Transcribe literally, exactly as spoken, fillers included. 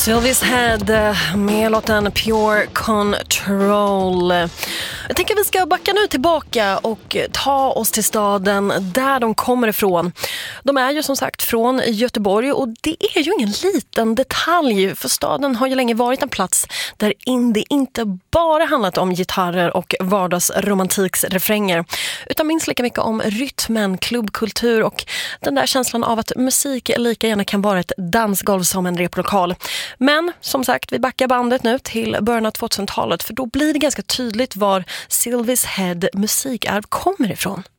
Sylvia's Head med låten Pure Control. Jag tänker att vi ska backa nu tillbaka och ta oss till staden där de kommer ifrån. De är ju som sagt från Göteborg och det är ju ingen liten detalj, för staden har ju länge varit en plats där indie inte bara handlat om gitarrer och vardagsromantiks refränger, utan minst lika mycket om rytmen, klubbkultur och den där känslan av att musik lika gärna kan vara ett dansgolv som en replokal. Men som sagt, vi backar bandet nu till början av tvåtusentalet, för då blir det ganska tydligt var Sylvia's Head musikarv kommer ifrån.